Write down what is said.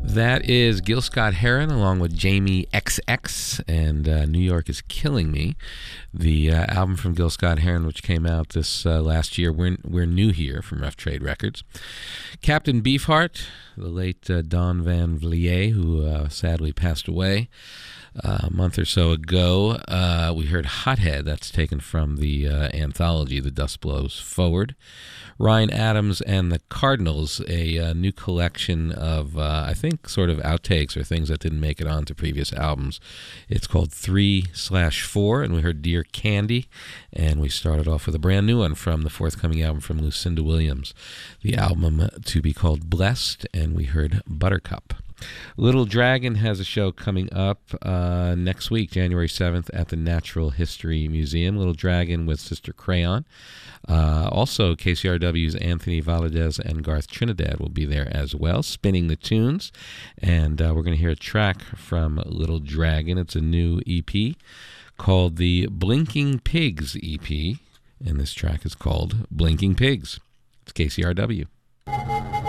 That is Gil Scott-Heron along with Jamie XX and New York is Killing Me, the album from Gil Scott-Heron, which came out this last year. We're new here from Rough Trade Records. Captain Beefheart, the late Don Van Vliet, who sadly passed away a month or so ago. We heard Hothead, that's taken from the anthology The Dust Blows Forward. Ryan Adams and the Cardinals, a new collection of, I think, sort of outtakes or things that didn't make it onto previous albums. It's called 3/4, and we heard Dear Candy, and we started off with a brand new one from the forthcoming album from Lucinda Williams, the album to be called Blessed, and we heard Buttercup. Little Dragon has a show coming up next week, January 7th, at the Natural History Museum. Little Dragon with Sister Crayon. Also, KCRW's Anthony Valadez and Garth Trinidad will be there as well, spinning the tunes. And we're going to hear a track from Little Dragon. It's a new EP called the Blinking Pigs EP. And this track is called Blinking Pigs. It's KCRW.